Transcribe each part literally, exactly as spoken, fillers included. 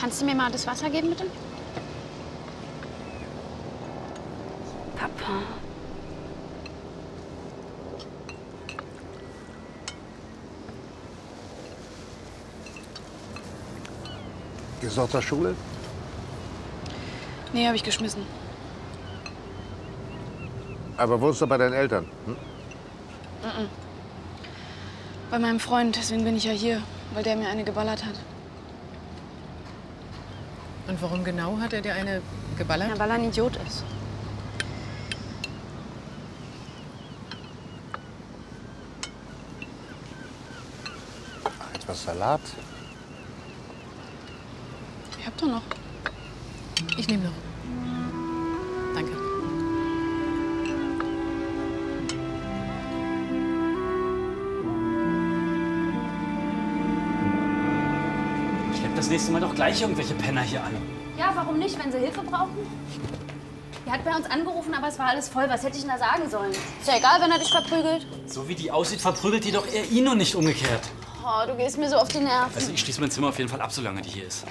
Kannst du mir mal das Wasser geben, bitte? Papa. Gehst du noch zur Schule? Nee, habe ich geschmissen. Aber wohnst du bei deinen Eltern? Hm? Mm-mm. Bei meinem Freund, deswegen bin ich ja hier, weil der mir eine geballert hat. Und warum genau hat er dir eine geballert? Ja, weil er ein Idiot ist. Etwas Salat? Ich hab doch noch. Ich nehme noch. Danke. Schleppt das nächste Mal doch gleich irgendwelche Penner hier an. Ja, warum nicht, wenn sie Hilfe brauchen? Er hat bei uns angerufen, aber es war alles voll. Was hätte ich denn da sagen sollen? Ist ja egal, wenn er dich verprügelt. So wie die aussieht, verprügelt die doch eher ihn und nicht umgekehrt. Oh, du gehst mir so auf die Nerven. Also ich schließe mein Zimmer auf jeden Fall ab, solange die hier ist.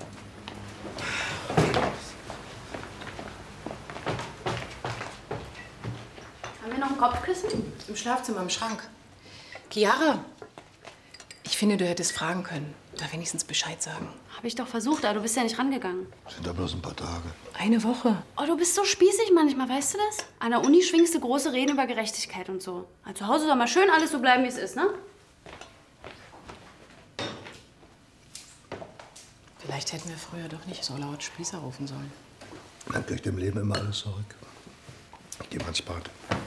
Haben wir noch ein Kopfkissen? Im Schlafzimmer, im Schrank. Chiara, ich finde, du hättest fragen können. Oder wenigstens Bescheid sagen. Hab ich doch versucht, aber du bist ja nicht rangegangen. Sind da bloß ein paar Tage. Eine Woche. Oh, du bist so spießig manchmal, weißt du das? An der Uni schwingst du große Reden über Gerechtigkeit und so. Also zu Hause soll mal schön alles so bleiben, wie es ist, ne? Vielleicht hätten wir früher doch nicht so laut Spießer rufen sollen. Man kriegt im Leben immer alles zurück. Ich geh mal ins Bad.